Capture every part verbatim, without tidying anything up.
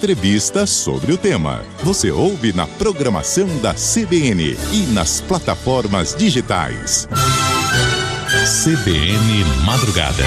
entrevista sobre o tema. Você ouve na programação da C B N e nas plataformas digitais. C B N Madrugada.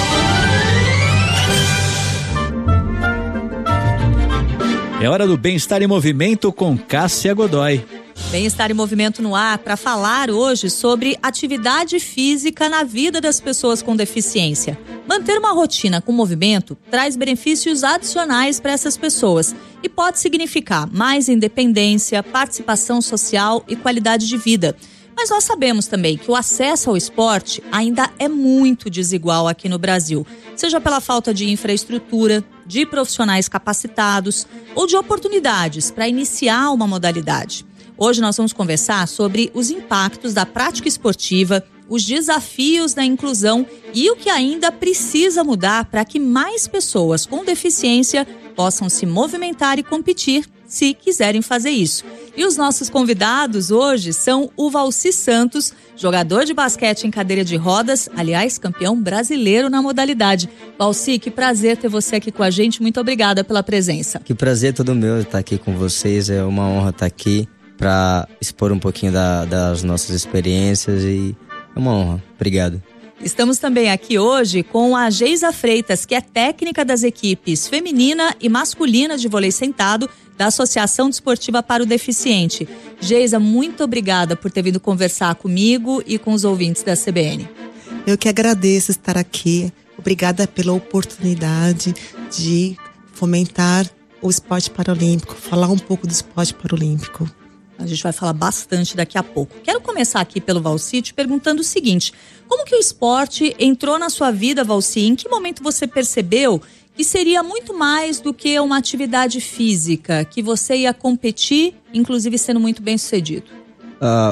É hora do Bem-Estar em Movimento com Cássia Godoy. Bem-Estar em Movimento no ar para falar hoje sobre atividade física na vida das pessoas com deficiência. Manter uma rotina com movimento traz benefícios adicionais para essas pessoas e pode significar mais independência, participação social e qualidade de vida. Mas nós sabemos também que o acesso ao esporte ainda é muito desigual aqui no Brasil, seja pela falta de infraestrutura, de profissionais capacitados ou de oportunidades para iniciar uma modalidade. Hoje nós vamos conversar sobre os impactos da prática esportiva, os desafios da inclusão e o que ainda precisa mudar para que mais pessoas com deficiência possam se movimentar e competir, se quiserem fazer isso. E os nossos convidados hoje são o Valci Santos, jogador de basquete em cadeira de rodas, aliás, campeão brasileiro na modalidade. Valci, que prazer ter você aqui com a gente, muito obrigada pela presença. Que prazer todo meu estar aqui com vocês, é uma honra estar aqui para expor um pouquinho da, das nossas experiências e é uma honra. Obrigado. Estamos também aqui hoje com a Geisa Freitas, que é técnica das equipes feminina e masculina de vôlei sentado da Associação Desportiva para o Deficiente. Geisa, muito obrigada por ter vindo conversar comigo e com os ouvintes da C B N. Eu que agradeço estar aqui. Obrigada pela oportunidade de fomentar o esporte paralímpico, falar um pouco do esporte paralímpico. A gente vai falar bastante daqui a pouco. Quero começar aqui pelo Valci te perguntando o seguinte: como que o esporte entrou na sua vida, Valci? Em que momento você percebeu que seria muito mais do que uma atividade física, que você ia competir, inclusive sendo muito bem sucedido? Uh,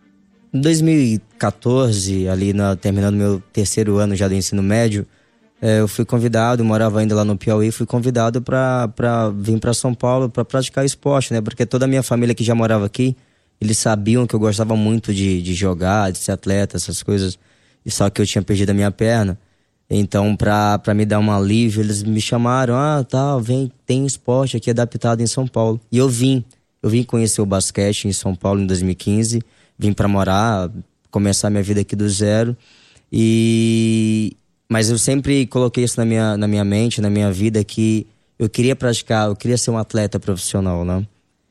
em dois mil e quatorze, ali na, terminando meu terceiro ano já do ensino médio, eh, eu fui convidado, eu morava ainda lá no Piauí, fui convidado para vir para São Paulo para praticar esporte, né? Porque toda a minha família que já morava aqui, eles sabiam que eu gostava muito de, de jogar, de ser atleta, essas coisas, e só que eu tinha perdido a minha perna. Então, pra, pra me dar um alívio, eles me chamaram, ah, tá, vem, tem esporte aqui adaptado em São Paulo. E eu vim, eu vim conhecer o basquete em São Paulo em dois mil e quinze, vim pra morar, começar minha vida aqui do zero. E... Mas eu sempre coloquei isso na minha, na minha mente, na minha vida, que eu queria praticar, eu queria ser um atleta profissional, né?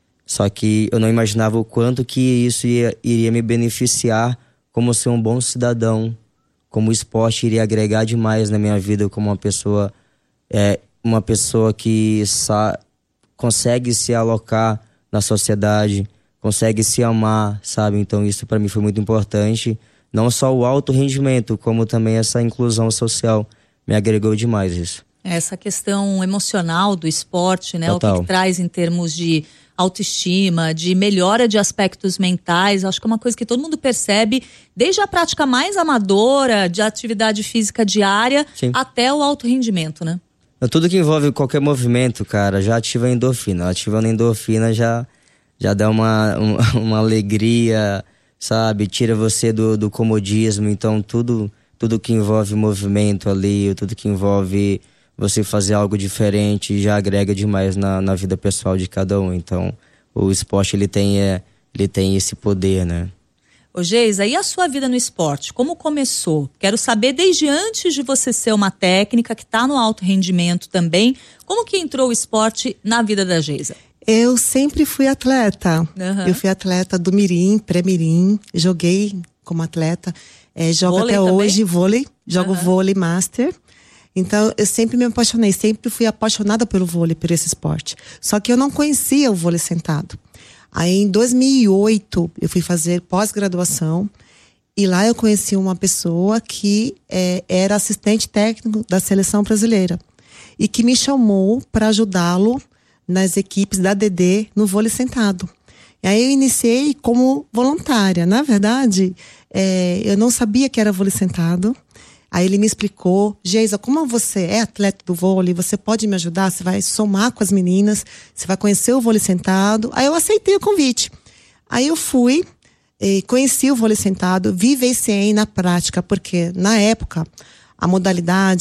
Só que eu não imaginava o quanto que isso ia, iria me beneficiar como ser um bom cidadão, como o esporte iria agregar demais na minha vida como uma pessoa, é, uma pessoa que sa- consegue se alocar na sociedade, consegue se amar, sabe? Então isso para mim foi muito importante. Não só o alto rendimento, como também essa inclusão social. Me agregou demais isso. Essa questão emocional do esporte, né? Total. O que, que traz em termos de autoestima, de melhora de aspectos mentais, acho que é uma coisa que todo mundo percebe, desde a prática mais amadora de atividade física diária, sim, até o alto rendimento, né? Tudo que envolve qualquer movimento, cara, já ativa a endorfina. Ativando a endorfina já, já dá uma, uma, uma alegria, sabe? Tira você do, do comodismo. Então tudo, tudo que envolve movimento ali, tudo que envolve você fazer algo diferente já agrega demais na, na vida pessoal de cada um. Então, o esporte, ele tem, é, ele tem esse poder, né? Ô Geisa, e a sua vida no esporte? Como começou? Quero saber desde antes de você ser uma técnica que está no alto rendimento também, como que entrou o esporte na vida da Geisa? Eu sempre fui atleta. Uhum. Eu fui atleta do mirim, pré-mirim, joguei como atleta, é, jogo vôlei até também? hoje vôlei, jogo Uhum. vôlei master. Então, eu sempre me apaixonei, sempre fui apaixonada pelo vôlei, por esse esporte. Só que eu não conhecia o vôlei sentado. Aí, em dois mil e oito, eu fui fazer pós-graduação. E lá eu conheci uma pessoa que é, era assistente técnico da seleção brasileira. E que me chamou para ajudá-lo nas equipes da D D no vôlei sentado. E aí eu iniciei como voluntária. Na verdade, é, eu não sabia que era vôlei sentado. Aí ele me explicou, Geisa, como você é atleta do vôlei, você pode me ajudar, você vai somar com as meninas, você vai conhecer o vôlei sentado. Aí eu aceitei o convite. Aí eu fui, eh, conheci o vôlei sentado, vivenciei na prática, porque na época a modalidade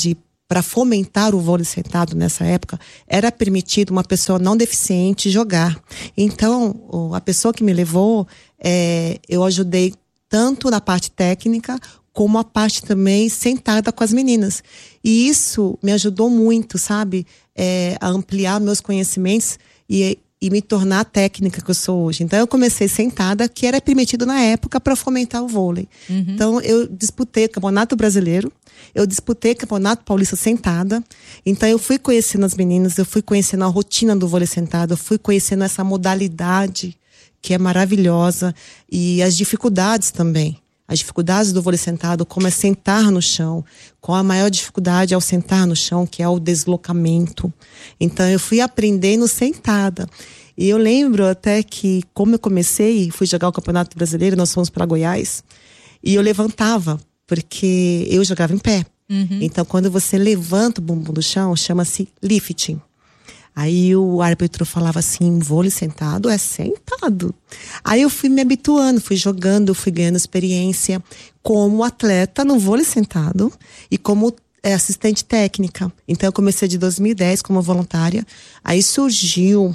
para fomentar o vôlei sentado nessa época, era permitido uma pessoa não deficiente jogar. Então, a pessoa que me levou, é, eu ajudei tanto na parte técnica, como a parte também sentada com as meninas. E isso me ajudou muito, sabe? É, a ampliar meus conhecimentos e, e me tornar a técnica que eu sou hoje. Então, eu comecei sentada, que era permitido na época para fomentar o vôlei. Uhum. Então, eu disputei o Campeonato Brasileiro, eu disputei o Campeonato Paulista sentada. Então, eu fui conhecendo as meninas, eu fui conhecendo a rotina do vôlei sentado, eu fui conhecendo essa modalidade que é maravilhosa e as dificuldades também. As dificuldades do vôlei sentado, como é sentar no chão, qual a maior dificuldade ao sentar no chão, que é o deslocamento. Então, eu fui aprendendo sentada. E eu lembro até que, como eu comecei, fui jogar o Campeonato Brasileiro, nós fomos para Goiás, e eu levantava, porque eu jogava em pé. Uhum. Então, quando você levanta o bumbum do chão, chama-se lifting. Aí o árbitro falava assim, vôlei sentado é sentado. Aí eu fui me habituando, fui jogando, fui ganhando experiência como atleta no vôlei sentado e como é, assistente técnica. Então eu comecei de dois mil e dez como voluntária. Aí surgiu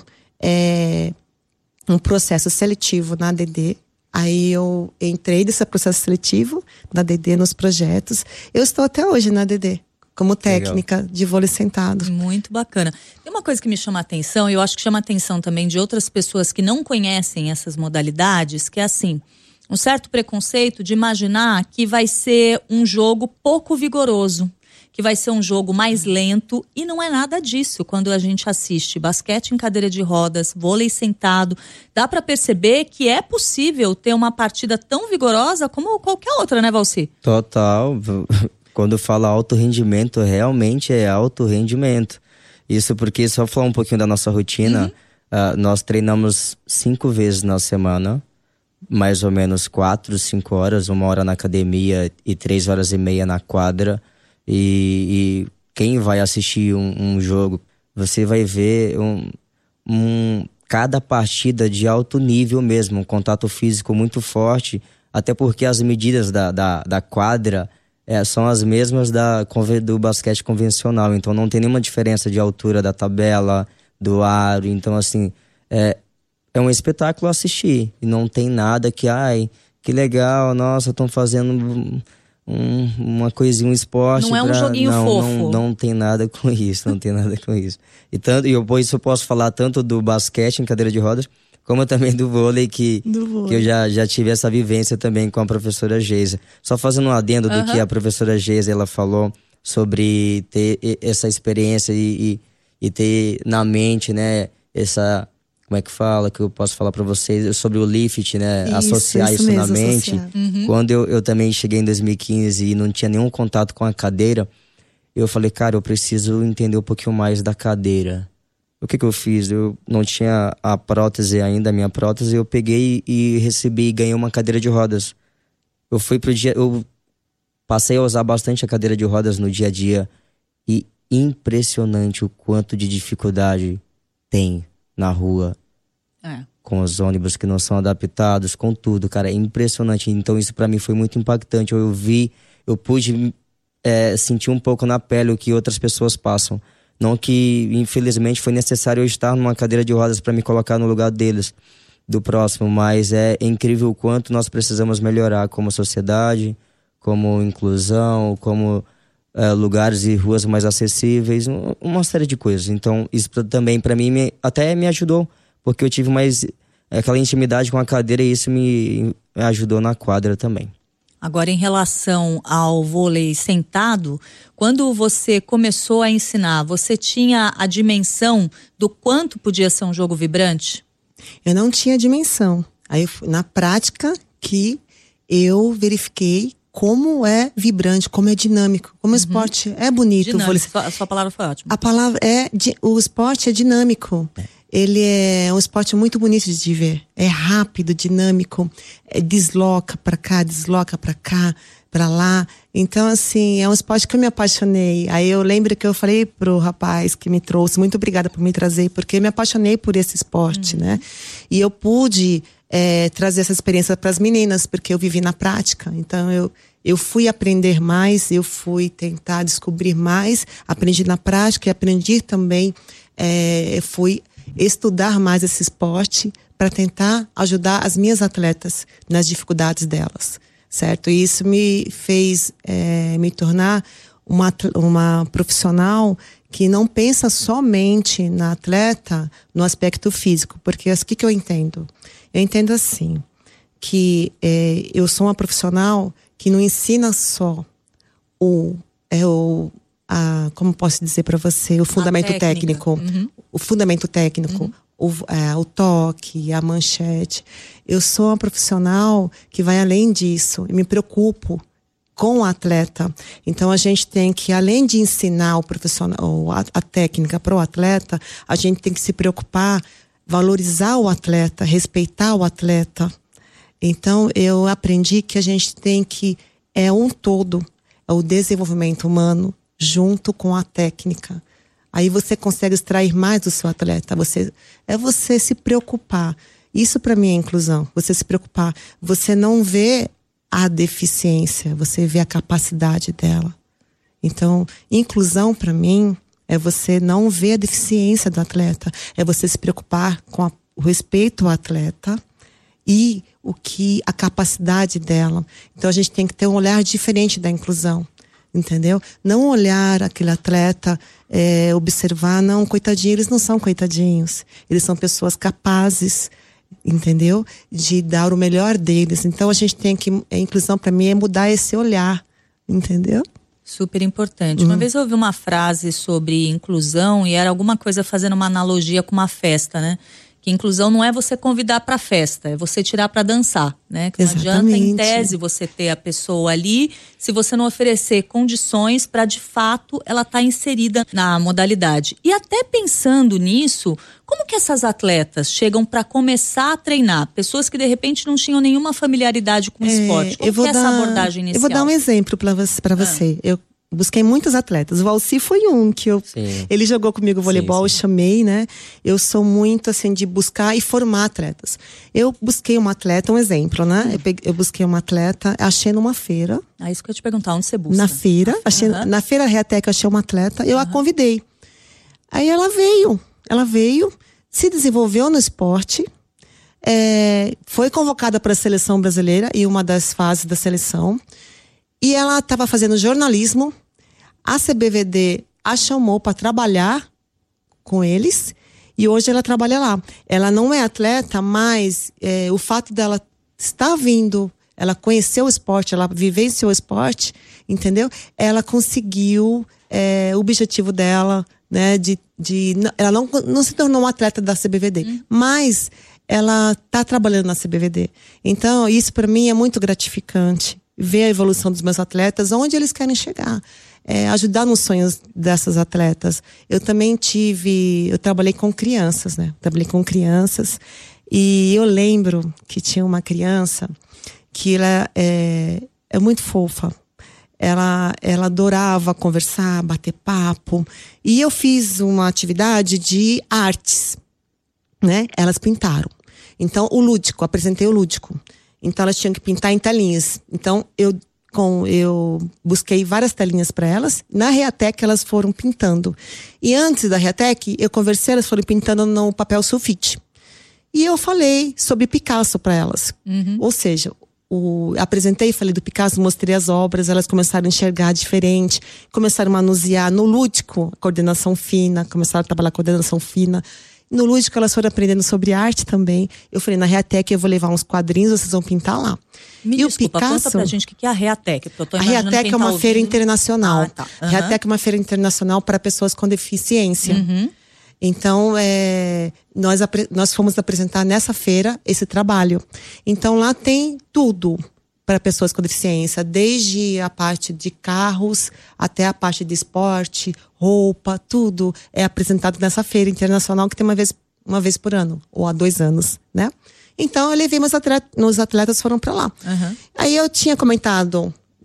é, um processo seletivo na A D D. Aí eu entrei nesse processo seletivo na A D D, nos projetos. Eu estou até hoje na A D D. Como técnica Legal. De vôlei sentado. Muito bacana. Tem uma coisa que me chama a atenção, e eu acho que chama a atenção também de outras pessoas que não conhecem essas modalidades, que é assim, um certo preconceito de imaginar que vai ser um jogo pouco vigoroso, que vai ser um jogo mais lento, e não é nada disso. Quando a gente assiste basquete em cadeira de rodas, vôlei sentado, dá para perceber que é possível ter uma partida tão vigorosa como qualquer outra, né, Valci? Total. Quando fala alto rendimento, realmente é alto rendimento. Isso porque, só falar um pouquinho da nossa rotina, uhum. uh, nós treinamos cinco vezes na semana, mais ou menos quatro, cinco horas, uma hora na academia e três horas e meia na quadra. E, e quem vai assistir um, um jogo, você vai ver um, um, cada partida de alto nível mesmo, um contato físico muito forte, até porque as medidas da, da, da quadra É, são as mesmas da, do basquete convencional, então não tem nenhuma diferença de altura da tabela, do aro. Então assim, é, é um espetáculo assistir, e não tem nada que, ai, que legal, nossa, estão fazendo um, uma coisinha, um esporte. Não é um pra... joguinho não, fofo. Não, não tem nada com isso, não tem nada com isso. E, tanto, e eu, isso eu posso falar tanto do basquete em cadeira de rodas, como também do vôlei, que, do vôlei. que eu já, já tive essa vivência também com a professora Geisa. Só fazendo um adendo uhum. do que a professora Geisa ela falou sobre ter essa experiência e, e, e ter na mente, né, essa, como é que fala, que eu posso falar para vocês, sobre o lift, né, isso, associar isso, isso mesmo, na mente. Uhum. Quando eu, eu também cheguei em dois mil e quinze e não tinha nenhum contato com a cadeira, eu falei, cara, eu preciso entender um pouquinho mais da cadeira. O que que eu fiz? Eu não tinha a prótese ainda, a minha prótese, eu peguei e recebi e ganhei uma cadeira de rodas. Eu fui pro dia, eu passei a usar bastante a cadeira de rodas no dia a dia, e impressionante o quanto de dificuldade tem na rua. É. Com os ônibus que não são adaptados, com tudo, cara, é impressionante. Então isso pra mim foi muito impactante. Eu vi, eu pude é, sentir um pouco na pele o que outras pessoas passam. Não que, infelizmente, foi necessário eu estar numa cadeira de rodas para me colocar no lugar deles, do próximo, mas é incrível o quanto nós precisamos melhorar como sociedade, como inclusão, como é, lugares e ruas mais acessíveis, uma série de coisas. Então, isso também, para mim, me, até me ajudou, porque eu tive mais aquela intimidade com a cadeira, e isso me ajudou na quadra também. Agora, em relação ao vôlei sentado, quando você começou a ensinar, você tinha a dimensão do quanto podia ser um jogo vibrante? Eu não tinha dimensão. Aí, na prática, que eu verifiquei como é vibrante, como é dinâmico, como uhum. o esporte é bonito. Dinâmico, vôlei... a sua palavra foi ótima. A palavra é, o esporte é dinâmico. É. Ele é um esporte muito bonito de ver. É rápido, dinâmico, é, desloca pra cá, desloca pra cá. pra lá. Então, assim, é um esporte que eu me apaixonei. Aí eu lembro que eu falei pro rapaz que me trouxe, muito obrigada por me trazer, porque eu me apaixonei por esse esporte, uhum. né? E eu pude é, trazer essa experiência para as meninas, porque eu vivi na prática. Então, eu, eu fui aprender mais, eu fui tentar descobrir mais, aprendi na prática e aprendi também, é, fui estudar mais esse esporte para tentar ajudar as minhas atletas nas dificuldades delas. Certo? E isso me fez é, me tornar uma, uma profissional que não pensa somente na atleta no aspecto físico. Porque o que, que eu entendo? Eu entendo assim, que é, eu sou uma profissional que não ensina só o, é, o a, como posso dizer para você, o fundamento técnico. Uhum. O fundamento técnico. Uhum. O, é, o toque, a manchete. Eu sou uma profissional que vai além disso. Eu me preocupo com o atleta. Então a gente tem que, além de ensinar o profissional, a, a técnica para o atleta, a gente tem que se preocupar, valorizar o atleta, respeitar o atleta. Então eu aprendi que a gente tem que, é um todo, é o desenvolvimento humano junto com a técnica. Aí você consegue extrair mais do seu atleta. Você, é você se preocupar. Isso para mim é inclusão. Você se preocupar. Você não vê a deficiência, você vê a capacidade dela. Então, inclusão para mim é você não ver a deficiência do atleta. É você se preocupar com a, o respeito ao atleta e o que a capacidade dela. Então a gente tem que ter um olhar diferente da inclusão. Entendeu? Não olhar aquele atleta, é, observar, não, coitadinho, eles não são coitadinhos. Eles são pessoas capazes, entendeu? De dar o melhor deles. Então a gente tem que, a inclusão para mim é mudar esse olhar, entendeu? Super importante. Hum. Uma vez eu ouvi uma frase sobre inclusão e era alguma coisa fazendo uma analogia com uma festa, né? Que inclusão não é você convidar para festa, é você tirar para dançar, né? Que não Exatamente. adianta, em tese, você ter a pessoa ali se você não oferecer condições para, de fato, ela estar tá inserida na modalidade. E até pensando nisso, como que essas atletas chegam para começar a treinar? Pessoas que, de repente, não tinham nenhuma familiaridade com o é, esporte. Como eu vou que é dar, essa abordagem inicial? Eu vou dar um exemplo para você. Pra você. Ah. Eu busquei muitos atletas. O Valci foi um que eu... Sim. Ele jogou comigo voleibol, sim, sim. Eu chamei, né? Eu sou muito, assim, de buscar e formar atletas. Eu busquei uma atleta, um exemplo, né? Hum. Eu, peguei, eu busquei uma atleta, achei numa feira. Ah, isso que eu ia te perguntar, onde você busca? Na feira. Achei, uhum. Na feira Reatec, achei uma atleta. Eu uhum. a convidei. Aí ela veio. Ela veio, se desenvolveu no esporte. É, foi convocada para a seleção brasileira em uma das fases da seleção. E ela estava fazendo jornalismo. A C B V D a chamou para trabalhar com eles e hoje ela trabalha lá. Ela não é atleta, mas é, o fato dela estar vindo, ela conheceu o esporte, ela vivenciou o esporte, entendeu? Ela conseguiu é, o objetivo dela, né? De, de, ela não, não se tornou uma atleta da C B V D, hum. mas ela está trabalhando na C B V D. Então, isso para mim é muito gratificante. Ver a evolução dos meus atletas, onde eles querem chegar. É, ajudar nos sonhos dessas atletas. Eu também tive, eu trabalhei com crianças, né? Trabalhei com crianças e eu lembro que tinha uma criança que ela é, é muito fofa. Ela, ela adorava conversar, bater papo. E eu fiz uma atividade de artes, né? Elas pintaram. Então, o lúdico, apresentei o lúdico. Então, elas tinham que pintar em telinhas. Então, eu Com, eu busquei várias telinhas para elas. Na Reatec, elas foram pintando. E antes da Reatec, eu conversei, elas foram pintando no papel sulfite. E eu falei sobre Picasso para elas. Uhum. Ou seja, o, apresentei, falei do Picasso, mostrei as obras, elas começaram a enxergar diferente, começaram a manusear no lúdico, coordenação fina, começaram a trabalhar coordenação fina. No lúdico, elas foram aprendendo sobre arte também. Eu falei, na Reatec eu vou levar uns quadrinhos, vocês vão pintar lá. Me e desculpa, o Picasso, conta pra gente o que é a Reatec. Eu tô a Reatec é uma tá feira internacional. Ah, tá. Uhum. A Reatec é uma feira internacional para pessoas com deficiência. Uhum. Então, é, nós, nós fomos apresentar nessa feira esse trabalho. Então, lá tem tudo para pessoas com deficiência, desde a parte de carros até a parte de esporte, roupa, tudo é apresentado nessa feira internacional que tem uma vez, uma vez por ano, ou há dois anos, né? Então eu levei meus atletas, meus atletas foram para lá. Uhum. Aí eu tinha comentado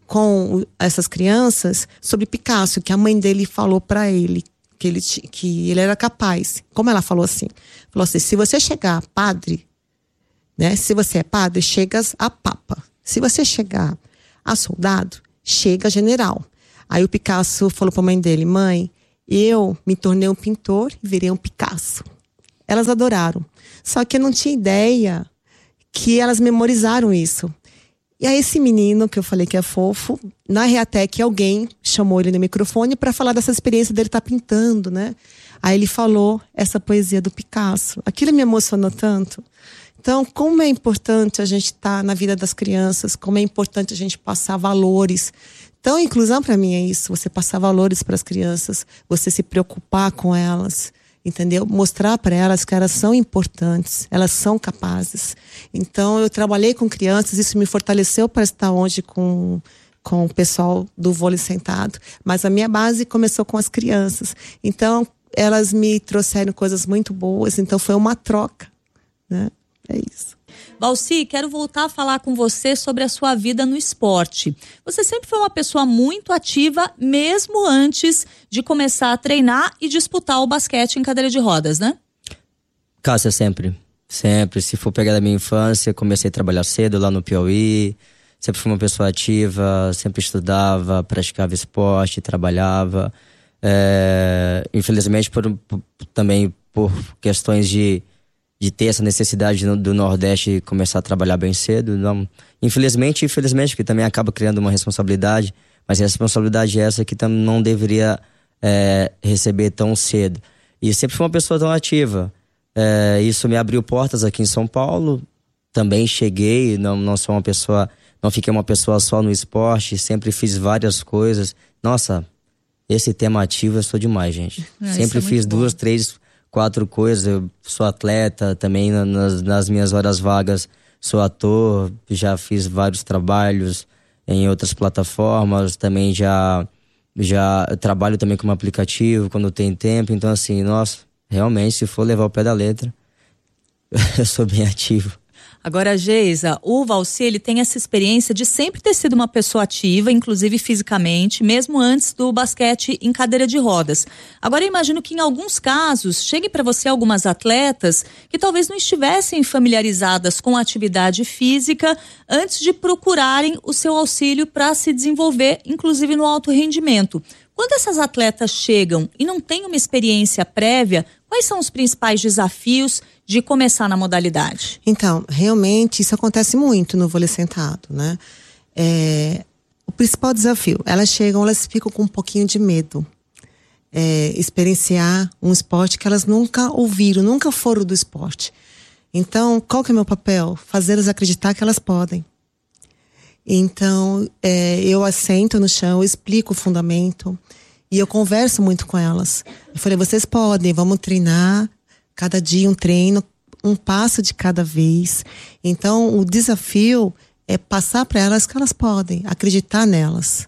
com essas crianças sobre Picasso, que a mãe dele falou para ele que ele, que ele era capaz. Como ela falou assim? Falou assim, se você chegar a padre, né? Se você é padre, chegas a papa. Se você chegar a soldado, chega a general. Aí o Picasso falou para a mãe dele, mãe, eu me tornei um pintor e virei um Picasso. Elas adoraram. Só que eu não tinha ideia que elas memorizaram isso. E aí esse menino, que eu falei que é fofo, na Reatec alguém chamou ele no microfone para falar dessa experiência dele estar pintando, né? Aí ele falou essa poesia do Picasso. Aquilo me emocionou tanto. Então, como é importante a gente estar na vida das crianças, como é importante a gente passar valores. Então, inclusão para mim é isso, você passar valores para as crianças, você se preocupar com elas, entendeu? Mostrar para elas que elas são importantes, elas são capazes. Então, eu trabalhei com crianças, isso me fortaleceu para estar hoje com, com o pessoal do vôlei sentado. Mas a minha base começou com as crianças. Então, elas me trouxeram coisas muito boas, então foi uma troca, né? É isso. Valci, quero voltar a falar com você sobre a sua vida no esporte. Você sempre foi uma pessoa muito ativa, mesmo antes de começar a treinar e disputar o basquete em cadeira de rodas, né? Cássia, sempre. Sempre. Se for pegar da minha infância, comecei a trabalhar cedo lá no Piauí. Sempre fui uma pessoa ativa, sempre estudava, praticava esporte, trabalhava. É, infelizmente, por, por, também por questões de de ter essa necessidade do, do Nordeste começar a trabalhar bem cedo. Não, infelizmente, infelizmente, que também acaba criando uma responsabilidade, mas a responsabilidade é essa que também não deveria é, receber tão cedo. E sempre fui uma pessoa tão ativa. É, isso me abriu portas aqui em São Paulo. Também cheguei, não, não sou uma pessoa, não fiquei uma pessoa só no esporte, sempre fiz várias coisas. Nossa, esse tema ativo eu sou demais, gente. É, sempre é fiz bom. duas, três... quatro coisas, eu sou atleta também nas, nas minhas horas vagas, sou ator, já fiz vários trabalhos em outras plataformas, também já, já trabalho também como aplicativo quando tem tempo, então assim, nossa, realmente se for levar o pé da letra, eu sou bem ativo. Agora, Geisa, o Valci, ele tem essa experiência de sempre ter sido uma pessoa ativa, inclusive fisicamente, mesmo antes do basquete em cadeira de rodas. Agora, eu imagino que em alguns casos, chegue para você algumas atletas que talvez não estivessem familiarizadas com a atividade física antes de procurarem o seu auxílio para se desenvolver, inclusive no alto rendimento. Quando essas atletas chegam e não têm uma experiência prévia, quais são os principais desafios de começar na modalidade? Então, realmente isso acontece muito no vôlei sentado, né? É, o principal desafio, elas chegam, elas ficam com um pouquinho de medo. É, experienciar um esporte que elas nunca ouviram, nunca foram do esporte. Então, qual que é o meu papel? Fazê-las acreditar que elas podem. Então, é, eu assento no chão, eu explico o fundamento e eu converso muito com elas. Eu falei, vocês podem, vamos treinar, cada dia um treino, um passo de cada vez. Então, o desafio é passar para elas que elas podem, acreditar nelas.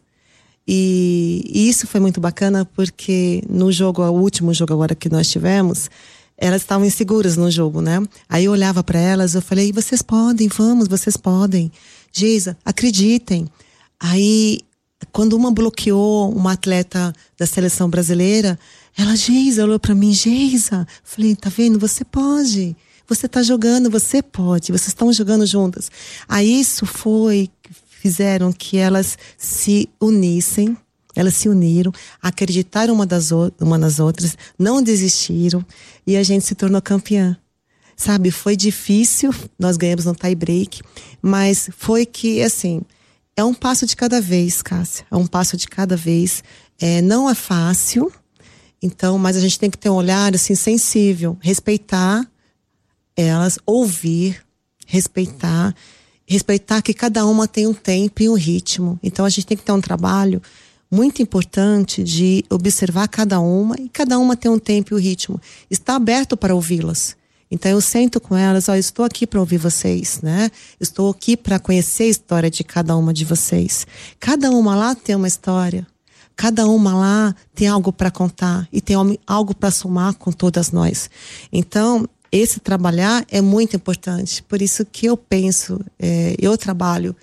E, e isso foi muito bacana porque no jogo, o último jogo agora que nós tivemos, elas estavam inseguras no jogo, né? Aí eu olhava para elas, eu falei, vocês podem, vamos, vocês podem. Geisa, acreditem. Aí, quando uma bloqueou uma atleta da seleção brasileira, ela, Geisa, olhou pra mim, Geisa. Falei, tá vendo? Você pode. Você tá jogando, você pode. Vocês estão jogando juntas. Aí isso foi, fizeram que elas se unissem. Elas se uniram, acreditaram uma, das o- uma nas outras, não desistiram e a gente se tornou campeã. Sabe, foi difícil, nós ganhamos no tie break, mas foi que, assim, é um passo de cada vez, Cássia, é um passo de cada vez. É, não é fácil, então, mas a gente tem que ter um olhar, assim, sensível, respeitar elas, ouvir, respeitar, respeitar que cada uma tem um tempo e um ritmo. Então, a gente tem que ter um trabalho muito importante de observar cada uma e cada uma tem um tempo e um ritmo. Está aberto para ouvi-las. Então eu sento com elas, ó, eu estou aqui para ouvir vocês, né? Estou aqui para conhecer a história de cada uma de vocês. Cada uma lá tem uma história. Cada uma lá tem algo para contar e tem algo para somar com todas nós. Então, esse trabalhar é muito importante. Por isso que eu penso, é, eu trabalho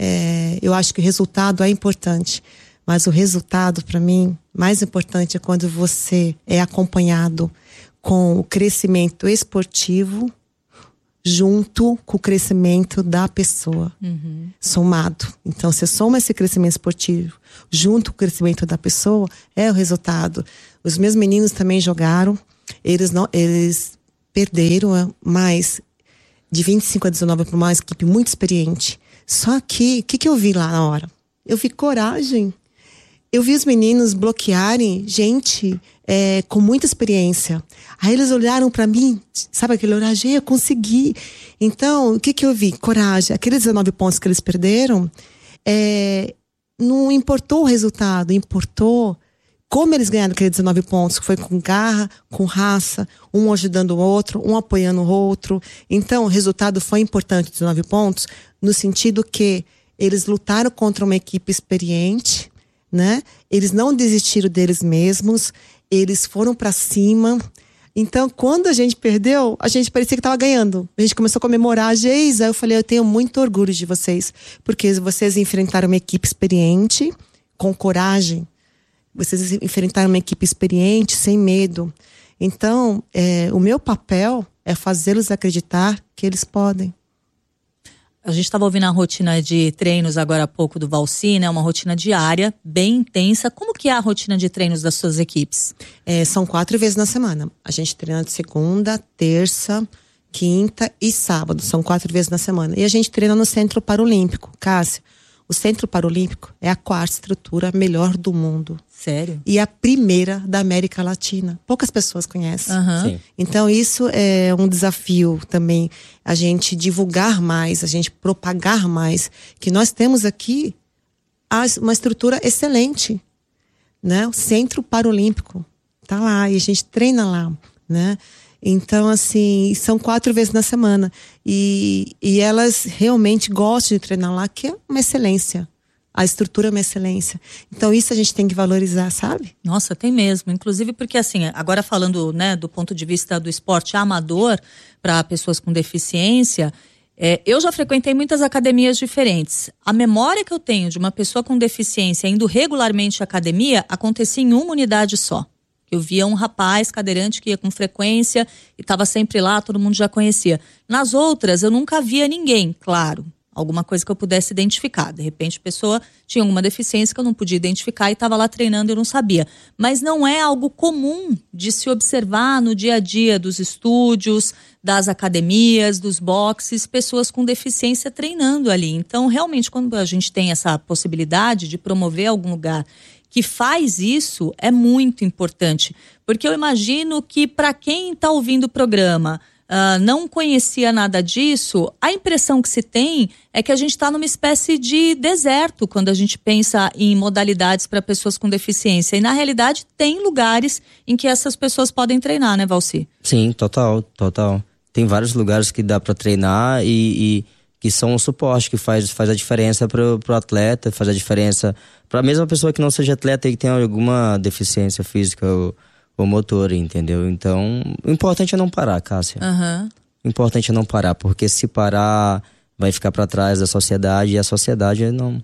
é, eu acho que o resultado é importante. Mas o resultado, para mim, mais importante é quando você é acompanhado com o crescimento esportivo junto com o crescimento da pessoa, uhum. somado. Então, você soma esse crescimento esportivo junto com o crescimento da pessoa, é o resultado. Os meus meninos também jogaram, eles, não, eles perderam, mas de vinte e cinco a dezenove para uma equipe muito experiente. Só que, o que, que eu vi lá na hora? Eu vi coragem. Eu vi os meninos bloquearem gente é, com muita experiência. Aí eles olharam para mim, sabe aquele olhar, eu consegui. Então, o que que eu vi? Coragem. Aqueles dezenove pontos que eles perderam, é, não importou o resultado, importou como eles ganharam aqueles dezenove pontos, que foi com garra, com raça, um ajudando o outro, um apoiando o outro. Então, o resultado foi importante, dezenove pontos, no sentido que eles lutaram contra uma equipe experiente, né? Eles não desistiram deles mesmos, eles foram para cima. Então, quando a gente perdeu, a gente parecia que estava ganhando. A gente começou a comemorar a Geisa. Eu falei, eu tenho muito orgulho de vocês, porque vocês enfrentaram uma equipe experiente, com coragem. Vocês enfrentaram uma equipe experiente, sem medo. Então, é, o meu papel é fazê-los acreditar que eles podem. A gente estava ouvindo a rotina de treinos agora há pouco do Valci, né? Uma rotina diária, bem intensa. Como que é a rotina de treinos das suas equipes? É, são quatro vezes na semana. A gente treina de segunda, terça, quinta e sábado. São quatro vezes na semana. E a gente treina no Centro Paralímpico. Cássia, o Centro Paralímpico é a quarta estrutura melhor do mundo. Sério? E a primeira da América Latina. Poucas pessoas conhecem. Uhum. Então isso é um desafio também, a gente divulgar mais, a gente propagar mais, que nós temos aqui uma estrutura excelente, né? O Centro Paralímpico tá lá e a gente treina lá, né? Então, assim, são quatro vezes na semana. E, e elas realmente gostam de treinar lá, que é uma excelência. A estrutura é uma excelência. Então, isso a gente tem que valorizar, sabe? Nossa, tem mesmo. Inclusive porque, assim, agora falando, né, do ponto de vista do esporte amador para pessoas com deficiência, é, eu já frequentei muitas academias diferentes. A memória que eu tenho de uma pessoa com deficiência indo regularmente à academia acontecia em uma unidade só. Eu via um rapaz cadeirante que ia com frequência e estava sempre lá, todo mundo já conhecia. Nas outras, eu nunca via ninguém, claro. Alguma coisa que eu pudesse identificar. De repente, a pessoa tinha alguma deficiência que eu não podia identificar e estava lá treinando e eu não sabia. Mas não é algo comum de se observar no dia a dia dos estúdios, das academias, dos boxes, pessoas com deficiência treinando ali. Então, realmente, quando a gente tem essa possibilidade de promover algum lugar que faz isso, é muito importante. Porque eu imagino que para quem está ouvindo o programa, uh, não conhecia nada disso, a impressão que se tem é que a gente está numa espécie de deserto quando a gente pensa em modalidades para pessoas com deficiência. E na realidade tem lugares em que essas pessoas podem treinar, né, Valci? Sim, total, total. Tem vários lugares que dá para treinar e... e... que são um suporte, que faz, faz a diferença pro, pro atleta, faz a diferença pra mesma pessoa que não seja atleta e que tenha alguma deficiência física ou, ou motor, entendeu? Então, o importante é não parar, Cássia. Uhum. O importante é não parar, porque se parar, vai ficar pra trás da sociedade, e a sociedade não...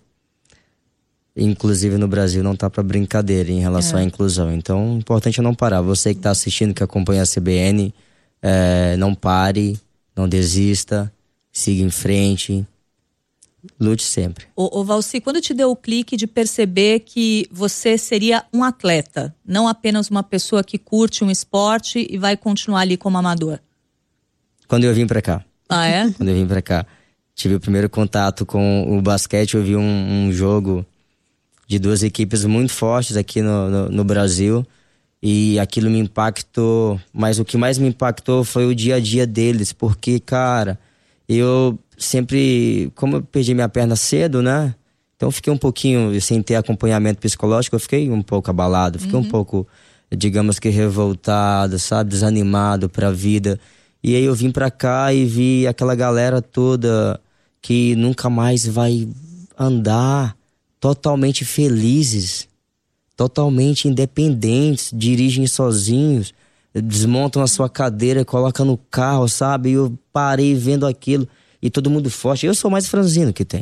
Inclusive no Brasil não tá pra brincadeira em relação é. à inclusão. Então, o importante é não parar. Você que tá assistindo, que acompanha a C B N, é, não pare, não desista, siga em frente, lute sempre. Ô, ô Valci, quando te deu o clique de perceber que você seria um atleta, não apenas uma pessoa que curte um esporte e vai continuar ali como amador? Quando eu vim pra cá. Ah, é? Quando eu vim pra cá. Tive o primeiro contato com o basquete, eu vi um, um jogo de duas equipes muito fortes aqui no, no, no Brasil. E aquilo me impactou, mas o que mais me impactou foi o dia a dia deles, porque, cara... Eu sempre, como eu perdi minha perna cedo, né? Então eu fiquei um pouquinho, sem ter acompanhamento psicológico, eu fiquei um pouco abalado, fiquei uhum. um pouco, digamos que revoltado, sabe? Desanimado pra vida. E aí eu vim pra cá e vi aquela galera toda que nunca mais vai andar, totalmente felizes, totalmente independentes, dirigem sozinhos, desmontam a sua cadeira, colocam no carro, sabe? E eu parei vendo aquilo e todo mundo forte. Eu sou mais franzino que tem.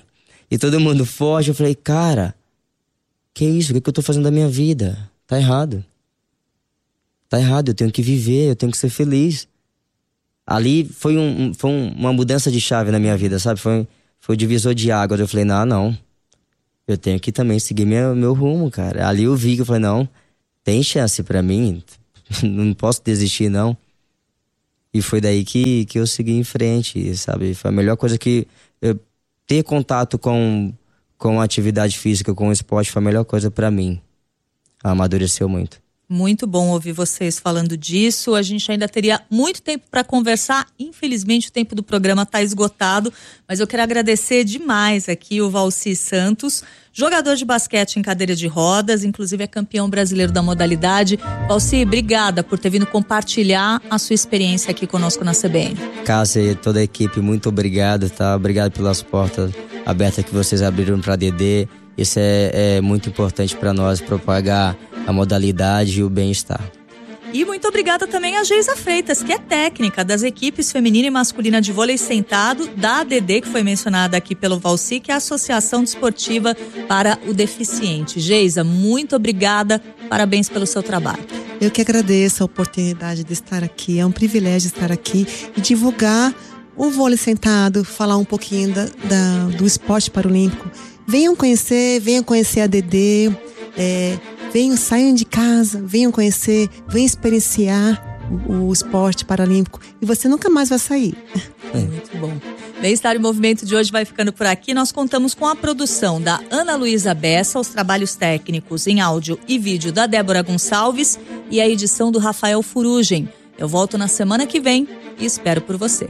E todo mundo forte. Eu falei, cara, que isso? O que, que eu tô fazendo da minha vida? Tá errado. Tá errado, eu tenho que viver, eu tenho que ser feliz. Ali foi, um, foi um, uma mudança de chave na minha vida, sabe? Foi, foi o divisor de águas. Eu falei, não, não. Eu tenho que também seguir meu, meu rumo, cara. Ali eu vi que eu falei, não, tem chance pra mim. Não posso desistir, não. E foi daí que, que eu segui em frente, sabe? Foi a melhor coisa que... Eu, ter contato com, com a atividade física, com o esporte, foi a melhor coisa pra mim. Amadureceu muito. Muito bom ouvir vocês falando disso. A gente ainda teria muito tempo para conversar. Infelizmente o tempo do programa está esgotado, mas eu quero agradecer demais aqui o Valci Santos, jogador de basquete em cadeira de rodas, inclusive é campeão brasileiro da modalidade. Valci, obrigada por ter vindo compartilhar a sua experiência aqui conosco na C B N. Cássia e toda a equipe, muito obrigado, tá? Obrigado pelas portas abertas que vocês abriram para a D D. Isso é, é muito importante para nós, propagar a modalidade e o bem-estar. E muito obrigada também a Geisa Freitas, que é técnica das equipes feminina e masculina de vôlei sentado da A D D, que foi mencionada aqui pelo Valci, que é a Associação Desportiva para o Deficiente. Geisa, muito obrigada, parabéns pelo seu trabalho. Eu que agradeço a oportunidade de estar aqui, é um privilégio estar aqui e divulgar o vôlei sentado, falar um pouquinho da, da, do esporte paralímpico. Venham conhecer, venham conhecer a D D, é, venham, saiam de casa, venham conhecer, venham experienciar o, o esporte paralímpico e você nunca mais vai sair. É. Muito bom. Bem-Estar em Movimento de hoje vai ficando por aqui. Nós contamos com a produção da Ana Luísa Bessa, os trabalhos técnicos em áudio e vídeo da Débora Gonçalves e a edição do Rafael Furugem. Eu volto na semana que vem e espero por você.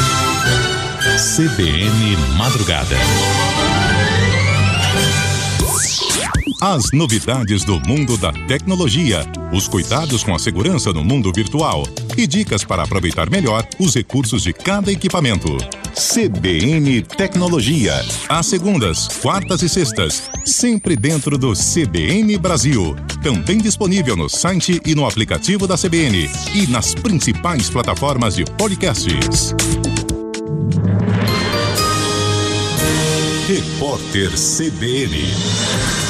C B N Madrugada. As novidades do mundo da tecnologia, os cuidados com a segurança no mundo virtual e dicas para aproveitar melhor os recursos de cada equipamento. C B N Tecnologia, às segundas, quartas e sextas, sempre dentro do C B N Brasil. Também disponível no site e no aplicativo da C B N e nas principais plataformas de podcasts. Repórter C B N.